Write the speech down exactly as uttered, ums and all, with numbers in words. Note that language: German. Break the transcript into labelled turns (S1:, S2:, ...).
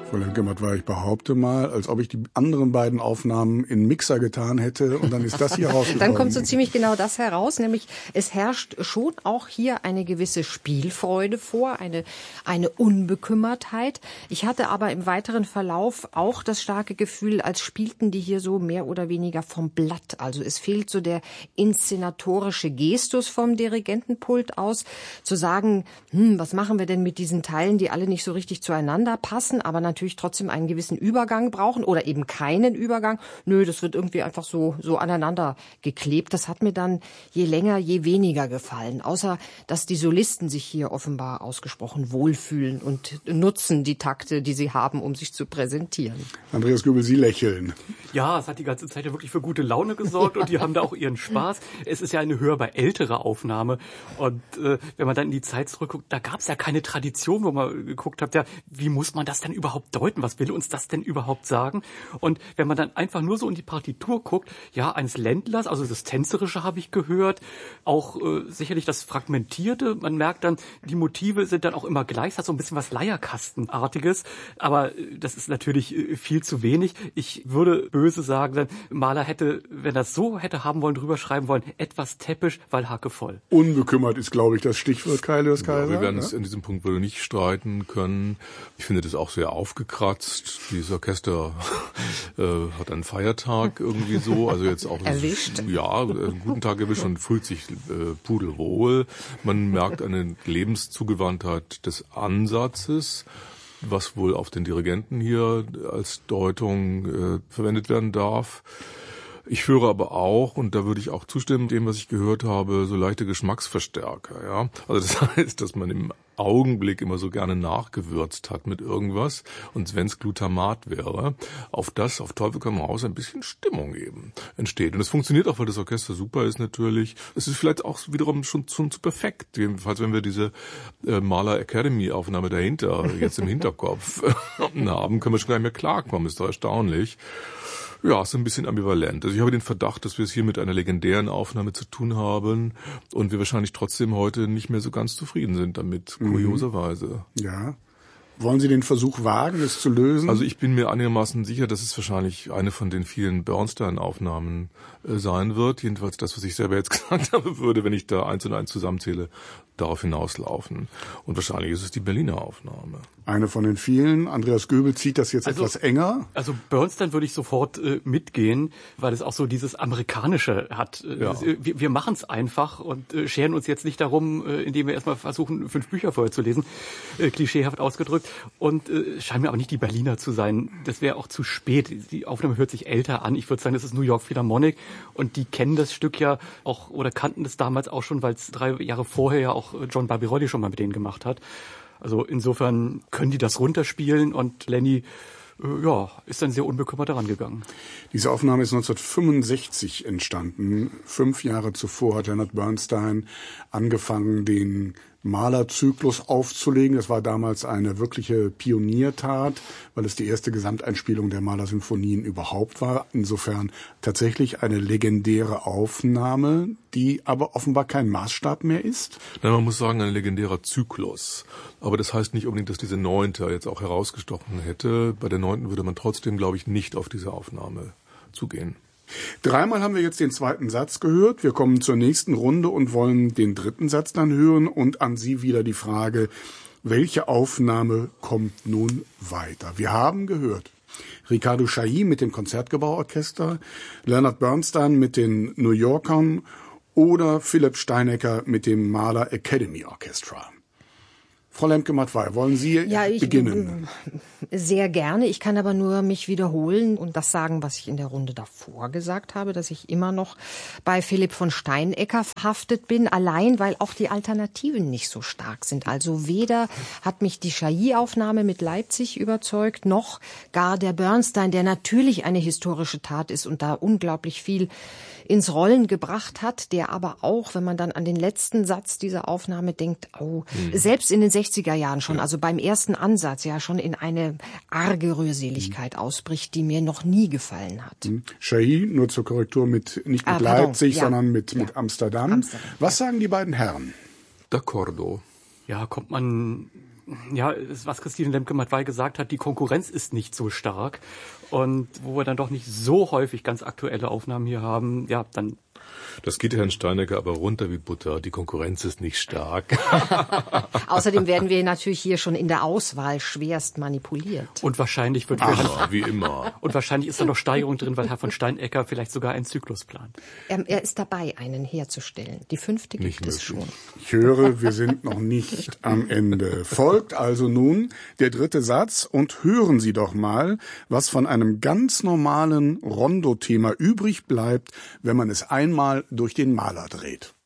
S1: Frau Lemke-Mattwey, ich behaupte mal, als ob ich die anderen beiden Aufnahmen in Mixer getan hätte und dann ist das hier rausgekommen.
S2: Dann kommt so ziemlich genau das heraus, nämlich es herrscht schon auch hier eine gewisse Spielfreude vor, eine, eine Unbekümmertheit. Ich hatte aber im weiteren Verlauf auch das starke Gefühl, als spielten die hier so mehr oder weniger vom Blatt. Also es fehlt so der inszenatorische Gestus vom Dirigentenpult aus, zu sagen, hm, was machen wir denn mit diesen Teilen, die alle nicht so richtig zueinander passen, aber natürlich trotzdem einen gewissen Übergang brauchen oder eben keinen Übergang. Nö, das wird irgendwie einfach so, so aneinander geklebt. Das hat mir dann je länger, je weniger gefallen. Außer, dass die Solisten sich hier offenbar ausgesprochen wohlfühlen und nutzen die Takte, die sie haben, um sich zu präsentieren.
S1: Andreas Göbel, Sie lächeln.
S3: Ja, es hat die ganze Zeit ja wirklich für gute Laune gesorgt und die haben da auch ihren Spaß. Es ist ja eine hörbar ältere Aufnahme und äh, wenn man dann in die Zeit zurückguckt, da gab es ja keine Tradition, wo man geguckt hat, ja, wie muss man das denn überhaupt deuten? Was will uns das denn überhaupt sagen? Und wenn man dann einfach nur so in die Partitur guckt, ja, eines Ländlers, also das Tänzerische habe ich gehört, auch äh, sicherlich das Fragmentierte, man merkt dann, die Motive sind dann auch immer gleich, das hat so ein bisschen was Leierkastenartiges, aber äh, das ist natürlich äh, viel zu wenig. Ich würde böse sagen, dann Mahler hätte, wenn er es so hätte haben wollen, drüber schreiben wollen, etwas täppisch, weil Hacke voll.
S1: Unbekümmert ist, glaube ich, das Stichwort, Kaius Kaiser.
S4: Ja, wir werden es in diesem Punkt wohl nicht streiten können. Ich finde das auch sehr aufgekratzt. Dieses Orchester äh, hat einen Feiertag irgendwie so, also jetzt auch
S2: erwischt.
S4: Ja, einen guten Tag erwischt und fühlt sich äh, pudelwohl. Man merkt eine Lebenszugewandtheit des Ansatzes, was wohl auf den Dirigenten hier als Deutung äh, verwendet werden darf. Ich höre aber auch, und da würde ich auch zustimmen, dem, was ich gehört habe, so leichte Geschmacksverstärker, ja. Also das heißt, dass man im Augenblick immer so gerne nachgewürzt hat mit irgendwas und wenn es Glutamat wäre, auf das, auf Teufel komm raus, ein bisschen Stimmung eben entsteht. Und das funktioniert auch, weil das Orchester super ist natürlich. Es ist vielleicht auch wiederum schon, schon zu perfekt, jedenfalls wenn wir diese äh, Mahler Academy Aufnahme dahinter jetzt im Hinterkopf haben, können wir schon gar nicht mehr klarkommen, ist doch erstaunlich. Ja, ist ein bisschen ambivalent. Also ich habe den Verdacht, dass wir es hier mit einer legendären Aufnahme zu tun haben und wir wahrscheinlich trotzdem heute nicht mehr so ganz zufrieden sind damit, mhm. kurioserweise.
S1: Ja. Wollen Sie den Versuch wagen, es zu lösen?
S4: Also ich bin mir einigermaßen sicher, dass es wahrscheinlich eine von den vielen Bernstein-Aufnahmen äh, sein wird. Jedenfalls das, was ich selber jetzt gesagt habe, würde, wenn ich da eins und eins zusammenzähle, darauf hinauslaufen. Und wahrscheinlich ist es die Berliner Aufnahme.
S1: Eine von den vielen. Andreas Göbel zieht das jetzt
S3: also,
S1: etwas enger.
S3: Also Bernstein würde ich sofort äh, mitgehen, weil es auch so dieses Amerikanische hat.
S4: Ja.
S3: Wir, wir machen es einfach und äh, scheren uns jetzt nicht darum, äh, indem wir erstmal versuchen, fünf Bücher vorher zu lesen, äh, klischeehaft ausgedrückt. Und äh, scheint mir aber nicht die Berliner zu sein. Das wäre auch zu spät. Die Aufnahme hört sich älter an. Ich würde sagen, das ist New York Philharmonic und die kennen das Stück ja auch oder kannten das damals auch schon, weil es drei Jahre vorher ja auch John Barbirolli schon mal mit denen gemacht hat. Also insofern können die das runterspielen und Lenny äh, ja, ist dann sehr unbekümmert daran gegangen.
S1: Diese Aufnahme ist neunzehnhundertfünfundsechzig entstanden. Fünf Jahre zuvor hat Leonard Bernstein angefangen, den Mahler-Zyklus aufzulegen. Das war damals eine wirkliche Pioniertat, weil es die erste Gesamteinspielung der Mahler-Symphonien überhaupt war. Insofern tatsächlich eine legendäre Aufnahme, die aber offenbar kein Maßstab mehr ist.
S4: Nein, man muss sagen, ein legendärer Zyklus. Aber das heißt nicht unbedingt, dass diese Neunte jetzt auch herausgestochen hätte. Bei der Neunten würde man trotzdem, glaube ich, nicht auf diese Aufnahme zugehen.
S1: Dreimal haben wir jetzt den zweiten Satz gehört. Wir kommen zur nächsten Runde und wollen den dritten Satz dann hören. Und an Sie wieder die Frage, welche Aufnahme kommt nun weiter? Wir haben gehört Riccardo Chailly mit dem Konzertgebauorchester, Leonard Bernstein mit den New Yorkern oder Philipp Steinecker mit dem Mahler Academy Orchestra. Frau Lemke-Mattwey, wollen Sie
S2: ja, ich,
S1: beginnen?
S2: Sehr gerne. Ich kann aber nur mich wiederholen und das sagen, was ich in der Runde davor gesagt habe, dass ich immer noch bei Philipp von Steinecker verhaftet bin, allein weil auch die Alternativen nicht so stark sind. Also weder hat mich die Chailly-Aufnahme mit Leipzig überzeugt, noch gar der Bernstein, der natürlich eine historische Tat ist und da unglaublich viel ins Rollen gebracht hat, der aber auch, wenn man dann an den letzten Satz dieser Aufnahme denkt, oh, mhm. selbst in den sechziger Jahren schon, ja. also beim ersten Ansatz ja schon in eine arge Rührseligkeit mhm. ausbricht, die mir noch nie gefallen hat.
S1: Mhm. Chailly, nur zur Korrektur, mit nicht mit ah, Leipzig, ja. sondern mit, ja. mit Amsterdam. Amsterdam. Was sagen die beiden Herren?
S4: D'accordo.
S3: Ja, kommt man ja, was Christine Lemke-Matwei gesagt hat, die Konkurrenz ist nicht so stark. Und wo wir dann doch nicht so häufig ganz aktuelle Aufnahmen hier haben, ja, dann...
S4: Das geht Herrn Steinecker aber runter wie Butter. Die Konkurrenz ist nicht stark.
S2: Außerdem werden wir natürlich hier schon in der Auswahl schwerst manipuliert.
S3: Und wahrscheinlich wird...
S4: Ach, wie immer.
S3: Und wahrscheinlich ist da noch Steigerung drin, weil Herr von Steinecker vielleicht sogar einen Zyklus plant.
S2: Er, er ist dabei, einen herzustellen. Die fünfte gibt es schon.
S1: Ich höre, wir sind noch nicht am Ende. Folgt also nun der dritte Satz und hören Sie doch mal, was von einem ganz normalen Rondo-Thema übrig bleibt, wenn man es einmal durch den Maler dreht.